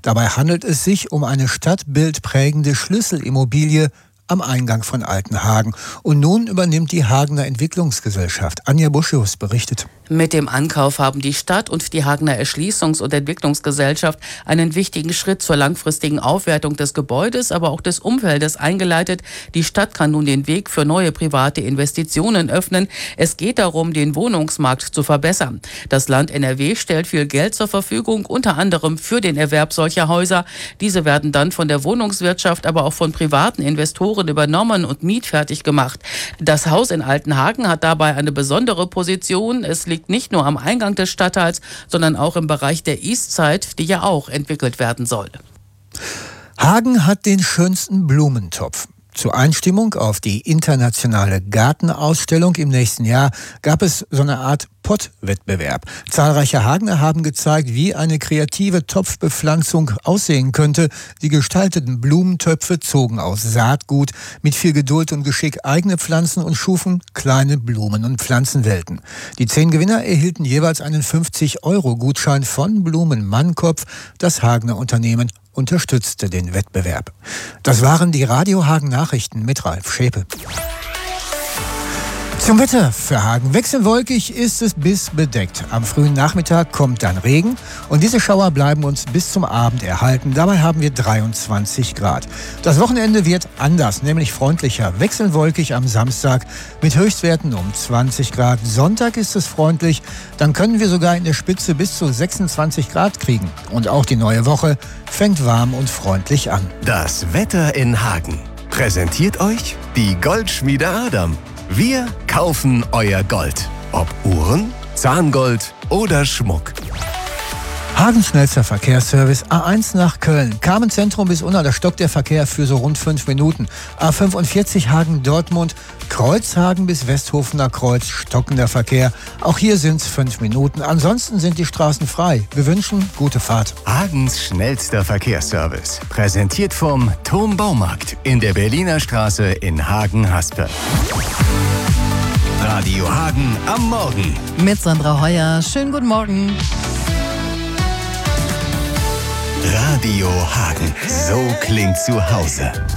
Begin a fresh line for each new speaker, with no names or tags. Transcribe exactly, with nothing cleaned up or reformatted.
Dabei handelt es sich um eine stadtbildprägende Schlüsselimmobilie am Eingang von Altenhagen. Und nun übernimmt die Hagener Entwicklungsgesellschaft. Anja Buschius berichtet.
Mit dem Ankauf haben die Stadt und die Hagener Erschließungs- und Entwicklungsgesellschaft einen wichtigen Schritt zur langfristigen Aufwertung des Gebäudes, aber auch des Umfeldes eingeleitet. Die Stadt kann nun den Weg für neue private Investitionen öffnen. Es geht darum, den Wohnungsmarkt zu verbessern. Das Land N R W stellt viel Geld zur Verfügung, unter anderem für den Erwerb solcher Häuser. Diese werden dann von der Wohnungswirtschaft, aber auch von privaten Investoren übernommen und mietfertig gemacht. Das Haus in Altenhagen hat dabei eine besondere Position. Es liegt nicht nur am Eingang des Stadtteils, sondern auch im Bereich der Eastside, die ja auch entwickelt werden soll.
Hagen hat den schönsten Blumentopf. Zur Einstimmung auf die internationale Gartenausstellung im nächsten Jahr gab es so eine Art Pottwettbewerb. Zahlreiche Hagener haben gezeigt, wie eine kreative Topfbepflanzung aussehen könnte. Die gestalteten Blumentöpfe zogen aus Saatgut mit viel Geduld und Geschick eigene Pflanzen und schufen kleine Blumen- und Pflanzenwelten. Die zehn Gewinner erhielten jeweils einen fünfzig-Euro-Gutschein von Blumen Mannkopf. Das Hagener Unternehmen unterstützte den Wettbewerb. Das waren die Radio Hagen Nachrichten mit Ralf Schäpe. Zum Wetter für Hagen. Wechselwolkig ist es bis bedeckt. Am frühen Nachmittag kommt dann Regen und diese Schauer bleiben uns bis zum Abend erhalten. Dabei haben wir dreiundzwanzig Grad. Das Wochenende wird anders, nämlich freundlicher. Wechselwolkig am Samstag mit Höchstwerten um zwanzig Grad. Sonntag ist es freundlich, dann können wir sogar in der Spitze bis zu sechsundzwanzig Grad kriegen. Und auch die neue Woche fängt warm und freundlich an.
Das Wetter in Hagen präsentiert euch die Goldschmiede Adam. Wir kaufen euer Gold. Ob Uhren, Zahngold oder Schmuck.
Hagens schnellster Verkehrsservice. A eins nach Köln. Kamenz-Zentrum bis Unna, da stockt der Verkehr für so rund fünf Minuten. A fünfundvierzig Hagen-Dortmund. Kreuzhagen bis Westhofener Kreuz, stockender Verkehr. Auch hier sind es fünf Minuten. Ansonsten sind die Straßen frei. Wir wünschen gute Fahrt.
Hagens schnellster Verkehrsservice. Präsentiert vom Turm Baumarkt in der Berliner Straße in Hagen-Haspe. Radio Hagen am Morgen.
Mit Sandra Heuer. Schönen guten Morgen.
Radio Hagen. So klingt zu Hause.